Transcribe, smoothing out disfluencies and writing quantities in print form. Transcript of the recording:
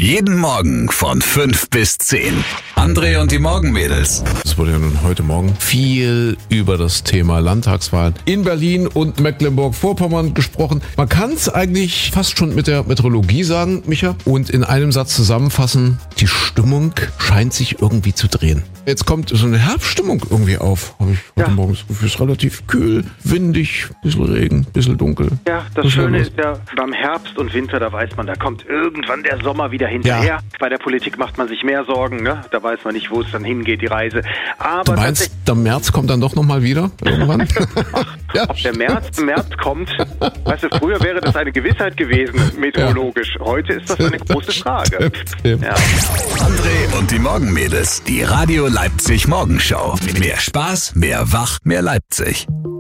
Jeden Morgen von 5 bis 10. André und die Morgenmädels. Es wurde ja nun heute Morgen viel über das Thema Landtagswahlen in Berlin und Mecklenburg-Vorpommern gesprochen. Man kann es eigentlich fast schon mit der Meteorologie sagen, Micha, und in einem Satz zusammenfassen: Die Stimmung scheint sich irgendwie zu drehen. Jetzt kommt so eine Herbststimmung irgendwie auf, habe ich heute Morgen das Gefühl. Es ist relativ kühl, windig, bisschen Regen, bisschen dunkel. Ja, das Schöne ist ja, beim Herbst und Winter, da weiß man, da kommt irgendwann der Sommer wieder hinterher. Ja. Bei der Politik macht man sich mehr Sorgen, ne? Da weiß man nicht, wo es dann hingeht, die Reise. Aber du meinst, der März kommt dann doch nochmal wieder irgendwann? Ja. Ob der März kommt, weißt du, früher wäre das eine Gewissheit gewesen, meteorologisch. Ja. Heute ist das eine große Frage. Ja. André und die Morgenmädels, die Radio Leipzig Morgenschau. Mehr Spaß, mehr Wach, mehr Leipzig.